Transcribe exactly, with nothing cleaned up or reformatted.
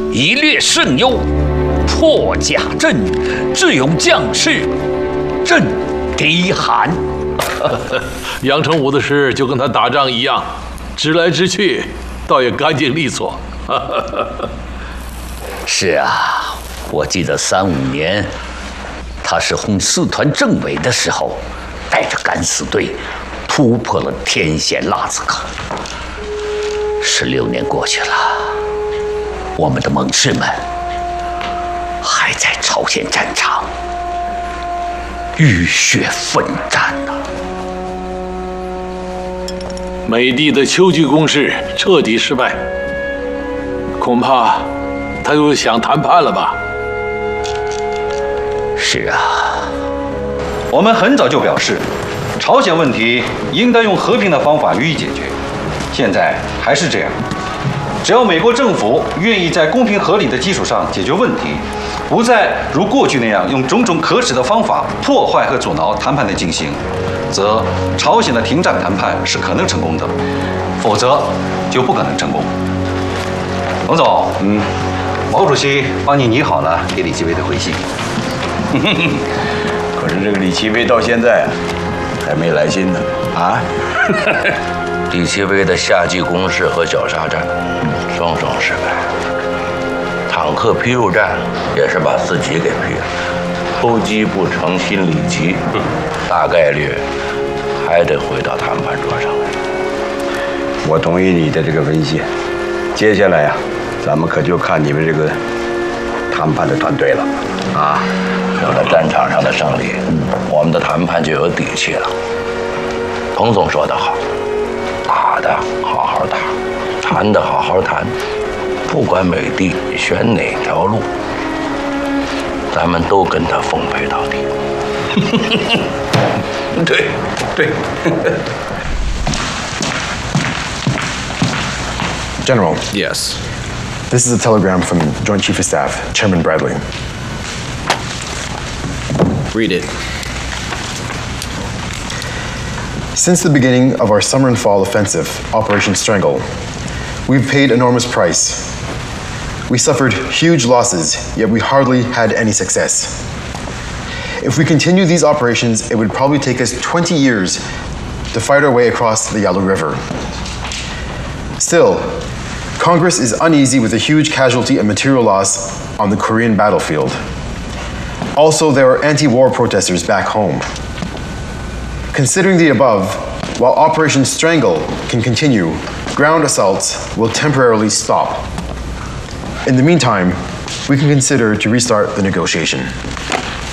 一略胜优，破甲阵，智勇将士，震敌寒。 杨成武的事就跟他打仗一样，直来直去，倒也干净利索。 是啊，我记得三五年，他是轰四团政委的时候，带着敢死队突破了天险腊子口。十六年过去了，我们的猛士们还在朝鲜战场浴血奋战呢、啊。 美帝的秋季攻势彻底失败，恐怕他又想谈判了吧？ 是啊， 我们很早就表示，朝鲜问题应该用和平的方法予以解决。现在还是这样，只要美国政府愿意在公平合理的基础上解决问题，不再如过去那样用种种可耻的方法破坏和阻挠谈判的进行，则朝鲜的停战谈判是可能成功的，否则就不可能成功。董总，嗯，毛主席帮你拟好了给李奇微的回信。 可是这个李奇微到现在啊，还没来信呢。啊？ 李奇微的夏季攻势和绞杀战双双失败，坦克批入战也是把自己给批了，偷鸡不成心理急，大概率还得回到谈判桌上来。 我同意你的这个分析，接下来呀、啊，咱们可就看你们这个谈判的团队了啊！ 有了战场上的胜利，我们的谈判就有底气了。彭总说得好，打的好好打，谈的好好谈，不管美帝选哪条路，咱们都跟他奉陪到底。 对，对。 General. Yes. This is a telegram from Joint Chief of Staff, Chairman Bradley. Read it. Since the beginning of our summer and fall offensive, Operation Strangle, we've paid enormous price. We suffered huge losses, yet we hardly had any success. If we continue these operations, it would probably take us twenty years to fight our way across the Yalu River. Still, Congress is uneasy with the huge casualty and material loss on the Korean battlefield. Also, there are anti-war protesters back home. Considering the above, while Operation Strangle can continue, ground assaults will temporarily stop. In the meantime, we can consider to restart the negotiation.